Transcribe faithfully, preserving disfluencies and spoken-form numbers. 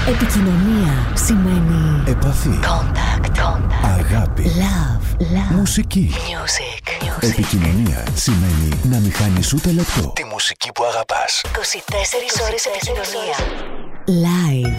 Επικοινωνία σημαίνει επαφή. Contact. Contact. Αγάπη. Love. Love. Μουσική. Music. Music. Επικοινωνία σημαίνει να μην χάνεις ούτε λεπτό τη μουσική που αγαπάς. είκοσι τέσσερις ώρες επικοινωνία. Live.